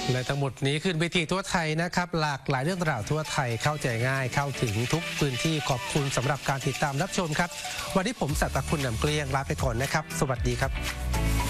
และทั้งหมดนี้คือวิธีทั่วไทยนะครับหลากหลายเรื่องราวทั่วไทยเข้าใจง่ายเข้าถึงทุกพื้นที่ขอบคุณสำหรับการติดตามรับชมครับวันนี้ผมสัตย์คุณนำเกลี้ยงลาไปก่อนนะครับสวัสดีครับ